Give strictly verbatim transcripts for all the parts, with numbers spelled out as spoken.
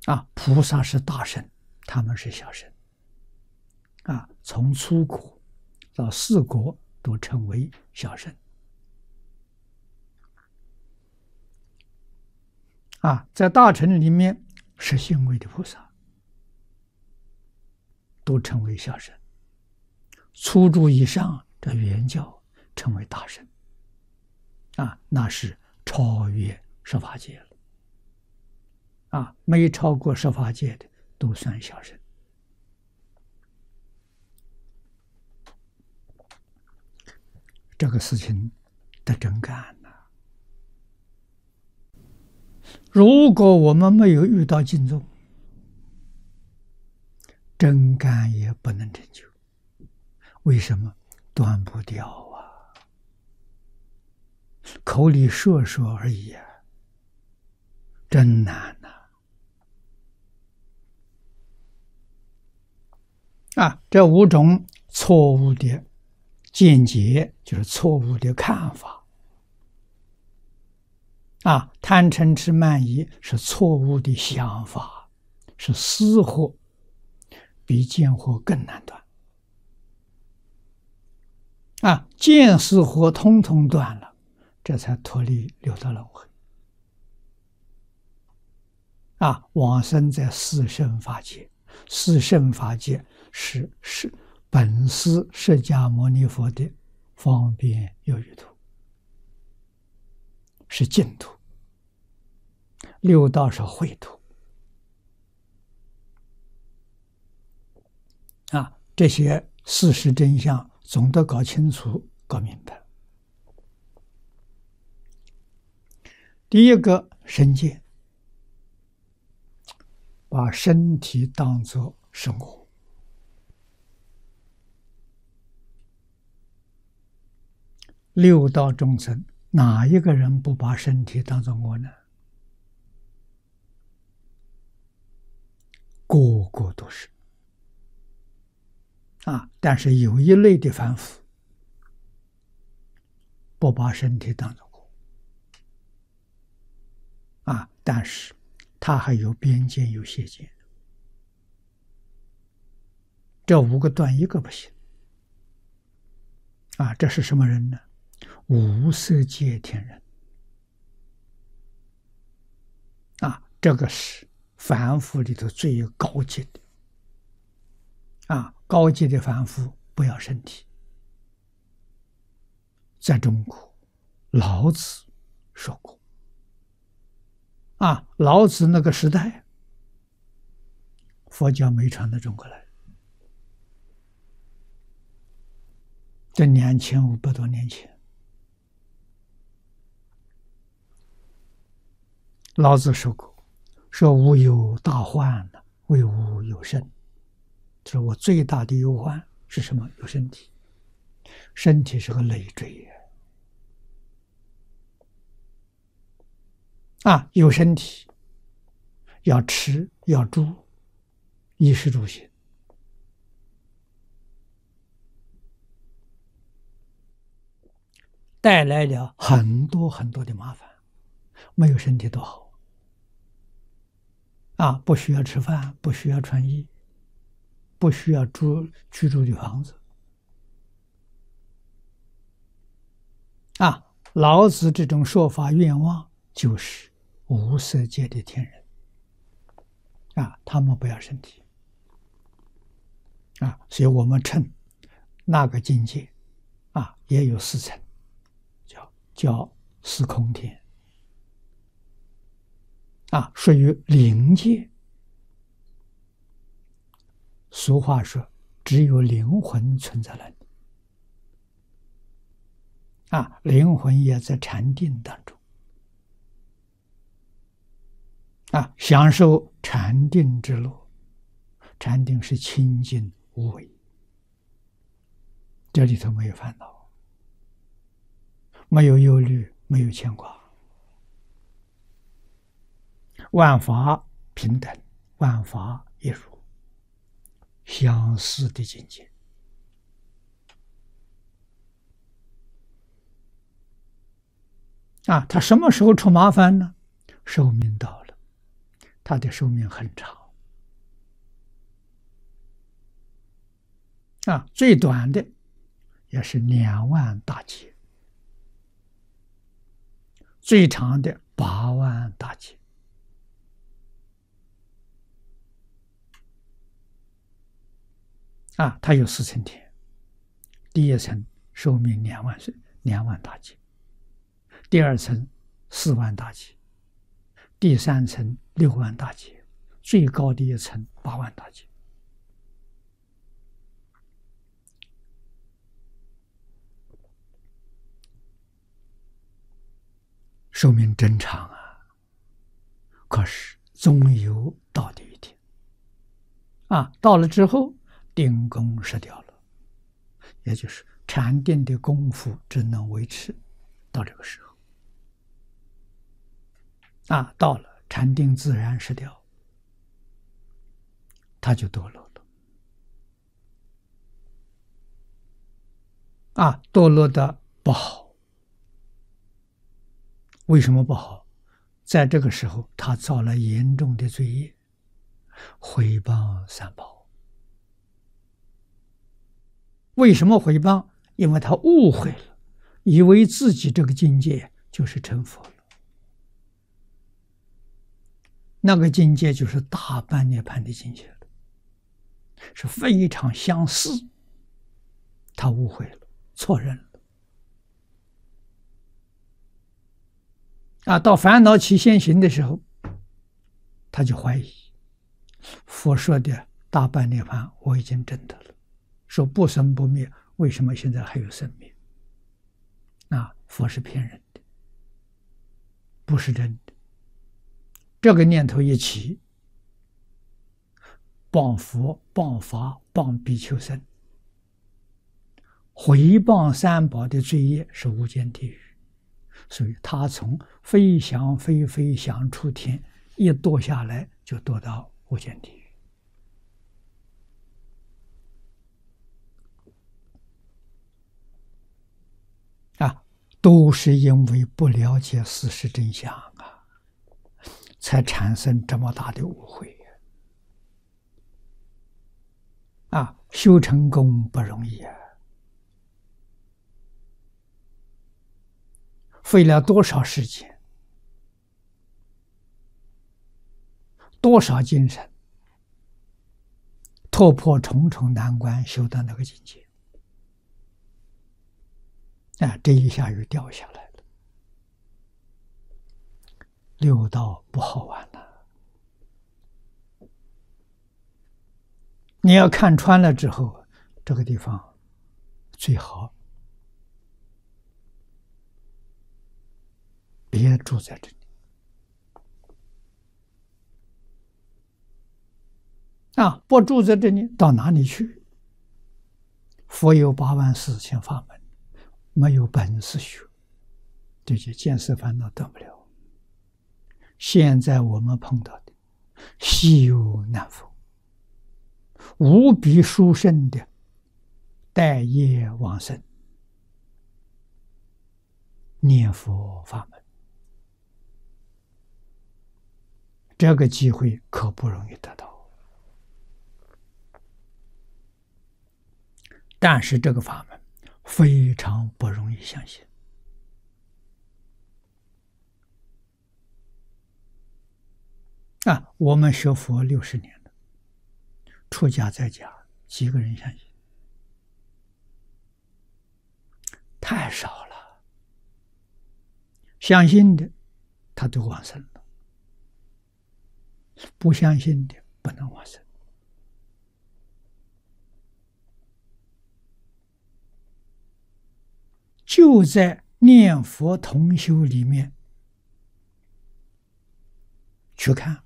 啊，菩萨是大圣，他们是小圣。啊，从初果到四果都称为小圣。啊，在大乘里面，是行为的菩萨都称为小圣。初住以上，这圆教称为大圣。啊，那是超越十法界了。啊，没超过十法界的都算小圣。这个事情得真干呐！如果我们没有遇到净宗，真干也不能成就。为什么？断不掉啊！口里说说而已啊，真难呐！啊，这五种错误的见解，就是错误的看法。啊，贪嗔痴慢疑是错误的想法，是私惑，比见惑更难断。啊，见思惑通通断了，这才脱离六道轮回。啊，往生在四圣法界，四圣法界是是本师释迦牟尼佛的方便有余土，是净土。六道是秽土。啊，这些事实真相总得搞清楚、搞明白。第一个身见，把身体当作是我。六道众生，哪一个人不把身体当作我呢？个个都是。啊，但是有一类的凡夫不把身体当作我。啊，但是他还有边界，有邪见。这五个断一个不行。啊，这是什么人呢？无色界天人。啊，这个是凡夫里头最高级的。啊，高级的凡夫不要身体。在中国，老子说过。啊，老子那个时代，佛教没传到中国来。这两千五百多年前，老子说过，说吾有大患，谓吾有身。说我最大的忧患是什么？有身体。身体是个累赘啊！有身体，要吃，要住，衣食住行。带来了很多很多的麻烦。没有身体多好啊！不需要吃饭，不需要穿衣，不需要住居住的房子啊！老子这种说法愿望就是无色界的天人啊，他们不要身体啊，所以我们称那个境界啊，也有四层，叫叫四空天啊，属于灵界。俗话说，只有灵魂存在那里啊，灵魂也在禅定当中啊，享受禅定之乐。禅定是清净无为，这里头没有烦恼，没有忧虑，没有牵挂，万法平等，万法一如，相似的境界。啊，他什么时候出麻烦呢？寿命到了， 他的寿命很长啊，最短的也是两万大劫，最长的八万大劫。啊，它有四层天，第一层寿命两万岁，两万大劫；第二层四万大劫；第三层六万大劫，最高的一层八万大劫。寿命真长啊，可是终有到的一天啊！到了之后，定功失掉了，也就是禅定的功夫只能维持到这个时候啊。到了禅定自然失掉，他就堕落了啊！堕落的不好。为什么不好？在这个时候，他造了严重的罪业，毁谤三宝。为什么毁谤？因为他误会了，以为自己这个境界就是成佛了。那个境界就是大般涅槃的境界了，是非常相似。他误会了，错认了。啊，到烦恼起现行的时候，他就怀疑佛说的大般涅槃我已经证得了，说不生不灭，为什么现在还有生灭？啊，佛是骗人的，不是真的。这个念头一起，谤佛、谤法、谤比丘僧，毁谤三宝的罪业是无间地狱。所以他从飞翔飞飞翔出天，一堕下来就堕到无间地狱啊，都是因为不了解事实真相啊，才产生这么大的误会啊！修成功不容易啊，费了多少时间，多少精神，突破重重难关，修到那个境界啊！这一下又掉下来了。六道不好玩了，你要看穿了之后，这个地方最好别住在这里啊！不住在这里，到哪里去？佛有八万四千法门，没有本事学，这些见思烦恼得不了。现在我们碰到的稀有难逢，无比殊胜的待业往生念佛法门，这个机会可不容易得到。但是这个法门非常不容易相信啊！我们学佛六十年了，出家在家几个人相信？太少了。相信的他都往生了，不相信的不能往生。就在念佛同修里面去看，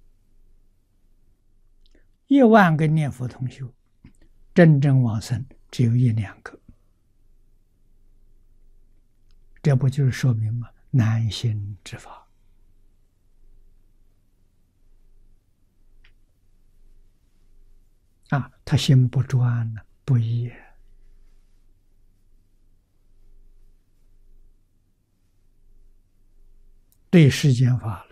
一万个念佛同修，真正往生只有一两个，这不就是说明吗？难行之法啊，他心不专呢，不义。对世间法